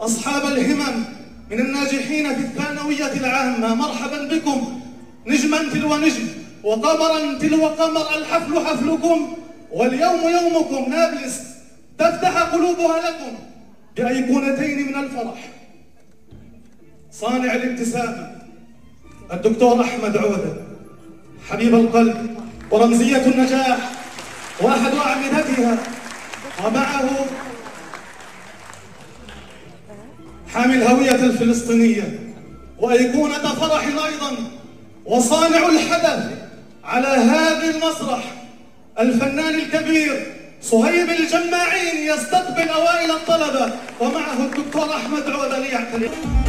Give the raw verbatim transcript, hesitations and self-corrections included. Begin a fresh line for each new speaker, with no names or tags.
أصحاب الهمم من الناجحين في الثانوية العامة، مرحبا بكم. نجما تلو نجم وقمرا تلو قمر، الحفل حفلكم واليوم يومكم. نابلس تفتح قلوبها لكم بأيقونتين من الفرح. صانع الابتسامة الدكتور أحمد عودة، حبيب القلب ورمزية النجاح وأحد أعمدتها، ومعه حامل الهوية الفلسطينية وأيقونة فرح أيضا، وصانع الحدث على هذا المسرح الفنان الكبير صهيب الجماعين يستقبل أوائل الطلبة، ومعه الدكتور أحمد عودة ليعتني.